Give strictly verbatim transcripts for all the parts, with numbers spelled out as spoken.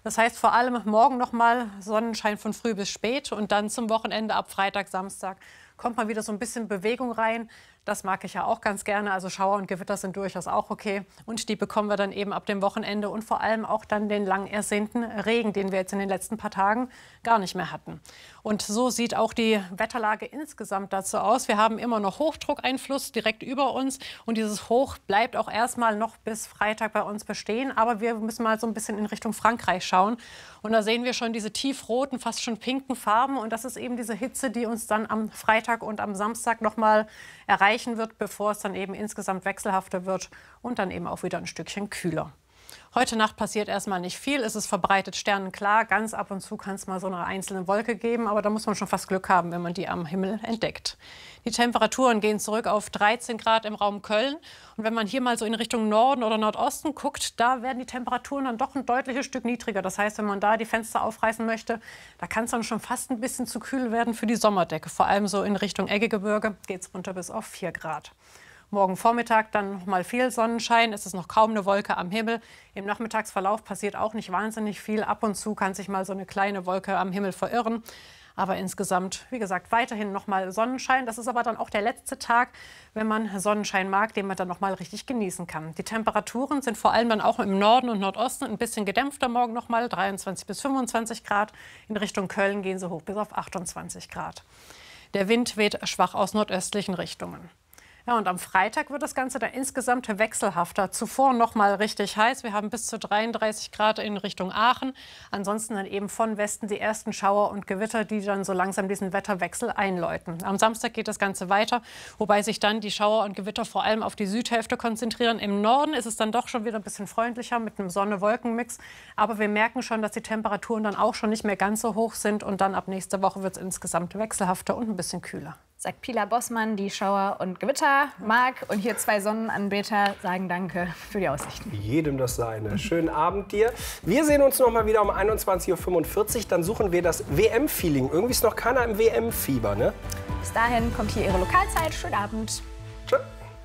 Das heißt vor allem morgen noch mal Sonnenschein von früh bis spät und dann zum Wochenende ab Freitag, Samstag kommt mal wieder so ein bisschen Bewegung rein. Das mag ich ja auch ganz gerne. Also Schauer und Gewitter sind durchaus auch okay. Und die bekommen wir dann eben ab dem Wochenende und vor allem auch dann den lang ersehnten Regen, den wir jetzt in den letzten paar Tagen gar nicht mehr hatten. Und so sieht auch die Wetterlage insgesamt dazu aus. Wir haben immer noch Hochdruckeinfluss direkt über uns. Und dieses Hoch bleibt auch erstmal noch bis Freitag bei uns bestehen. Aber wir müssen mal so ein bisschen in Richtung Frankreich schauen. Und da sehen wir schon diese tiefroten, fast schon pinken Farben. Und das ist eben diese Hitze, die uns dann am Freitag und am Samstag noch mal erreichen wird, bevor es dann eben insgesamt wechselhafter wird und dann eben auch wieder ein Stückchen kühler. Heute Nacht passiert erstmal nicht viel. Es ist verbreitet sternenklar. Ganz ab und zu kann es mal so eine einzelne Wolke geben. Aber da muss man schon fast Glück haben, wenn man die am Himmel entdeckt. Die Temperaturen gehen zurück auf dreizehn Grad im Raum Köln. Und wenn man hier mal so in Richtung Norden oder Nordosten guckt, da werden die Temperaturen dann doch ein deutliches Stück niedriger. Das heißt, wenn man da die Fenster aufreißen möchte, da kann es dann schon fast ein bisschen zu kühl werden für die Sommerdecke. Vor allem so in Richtung Eggegebirge geht es runter bis auf vier Grad. Morgen Vormittag dann noch mal viel Sonnenschein. Es ist noch kaum eine Wolke am Himmel. Im Nachmittagsverlauf passiert auch nicht wahnsinnig viel. Ab und zu kann sich mal so eine kleine Wolke am Himmel verirren. Aber insgesamt, wie gesagt, weiterhin noch mal Sonnenschein. Das ist aber dann auch der letzte Tag, wenn man Sonnenschein mag, den man dann noch mal richtig genießen kann. Die Temperaturen sind vor allem dann auch im Norden und Nordosten ein bisschen gedämpfter morgen noch mal, dreiundzwanzig bis fünfundzwanzig Grad. In Richtung Köln gehen sie hoch bis auf achtundzwanzig Grad. Der Wind weht schwach aus nordöstlichen Richtungen. Ja, und am Freitag wird das Ganze dann insgesamt wechselhafter. Zuvor noch mal richtig heiß. Wir haben bis zu dreiunddreißig Grad in Richtung Aachen. Ansonsten dann eben von Westen die ersten Schauer und Gewitter, die dann so langsam diesen Wetterwechsel einläuten. Am Samstag geht das Ganze weiter, wobei sich dann die Schauer und Gewitter vor allem auf die Südhälfte konzentrieren. Im Norden ist es dann doch schon wieder ein bisschen freundlicher mit einem Sonne-Wolken-Mix. Aber wir merken schon, dass die Temperaturen dann auch schon nicht mehr ganz so hoch sind. Und dann ab nächster Woche wird es insgesamt wechselhafter und ein bisschen kühler. Sagt Pila Bossmann, die Schauer und Gewitter mag. Und hier zwei Sonnenanbeter sagen Danke für die Aussichten. Jedem das seine. Schönen Abend dir. Wir sehen uns noch mal wieder um einundzwanzig Uhr fünfundvierzig. Dann suchen wir das W M-Feeling. Irgendwie ist noch keiner im W M-Fieber, ne? Bis dahin kommt hier Ihre Lokalzeit. Schönen Abend. Tschö.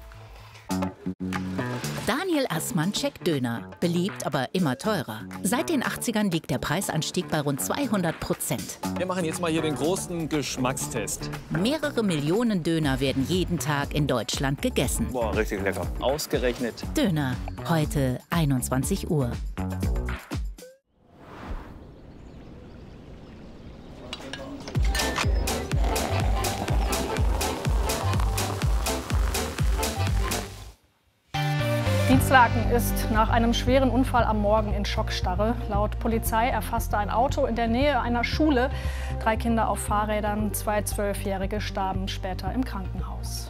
Daniel Assmann checkt Döner. Beliebt, aber immer teurer. Seit den achtzigern liegt der Preisanstieg bei rund zweihundert Prozent. Wir machen jetzt mal hier den großen Geschmackstest. Mehrere Millionen Döner werden jeden Tag in Deutschland gegessen. Boah, richtig lecker. Ausgerechnet. Döner, heute einundzwanzig Uhr. Dienstlaken ist nach einem schweren Unfall am Morgen in Schockstarre. Laut Polizei erfasste ein Auto in der Nähe einer Schule drei Kinder auf Fahrrädern. Zwei Zwölfjährige starben später im Krankenhaus.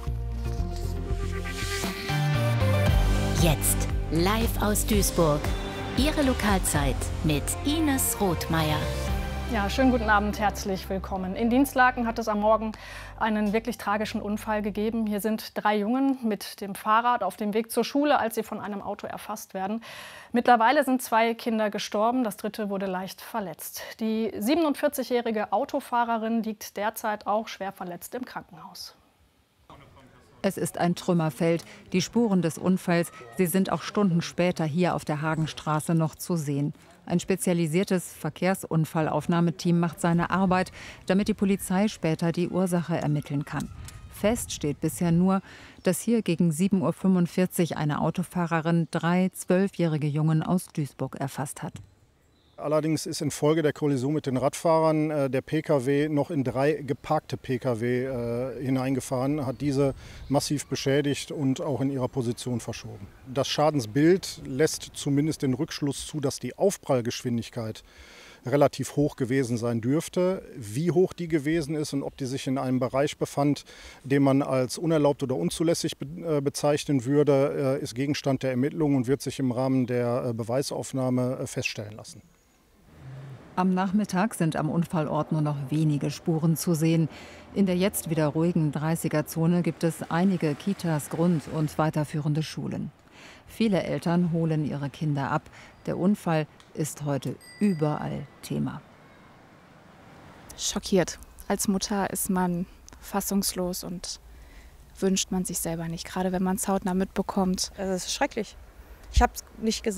Jetzt live aus Duisburg. Ihre Lokalzeit mit Ines Rothmeier. Ja, schönen guten Abend, herzlich willkommen. In Dienstlaken hat es am Morgen einen wirklich tragischen Unfall gegeben. Hier sind drei Jungen mit dem Fahrrad auf dem Weg zur Schule, als sie von einem Auto erfasst werden. Mittlerweile sind zwei Kinder gestorben, das dritte wurde leicht verletzt. Die siebenundvierzigjährige Autofahrerin liegt derzeit auch schwer verletzt im Krankenhaus. Es ist ein Trümmerfeld. Die Spuren des Unfalls, sie sind auch Stunden später hier auf der Hagenstraße noch zu sehen. Ein spezialisiertes Verkehrsunfallaufnahmeteam macht seine Arbeit, damit die Polizei später die Ursache ermitteln kann. Fest steht bisher nur, dass hier gegen sieben Uhr fünfundvierzig eine Autofahrerin drei zwölfjährige Jungen aus Duisburg erfasst hat. Allerdings ist infolge der Kollision mit den Radfahrern äh, der Pkw noch in drei geparkte Pkw äh, hineingefahren, hat diese massiv beschädigt und auch in ihrer Position verschoben. Das Schadensbild lässt zumindest den Rückschluss zu, dass die Aufprallgeschwindigkeit relativ hoch gewesen sein dürfte. Wie hoch die gewesen ist und ob die sich in einem Bereich befand, den man als unerlaubt oder unzulässig be- äh, bezeichnen würde, äh, ist Gegenstand der Ermittlungen und wird sich im Rahmen der äh, Beweisaufnahme äh, feststellen lassen. Am Nachmittag sind am Unfallort nur noch wenige Spuren zu sehen. In der jetzt wieder ruhigen dreißiger-Zone gibt es einige Kitas, Grund- und weiterführende Schulen. Viele Eltern holen ihre Kinder ab. Der Unfall ist heute überall Thema. Schockiert. Als Mutter ist man fassungslos und wünscht man sich selber nicht, gerade wenn man es hautnah mitbekommt. Es ist schrecklich. Ich habe es nicht gesehen.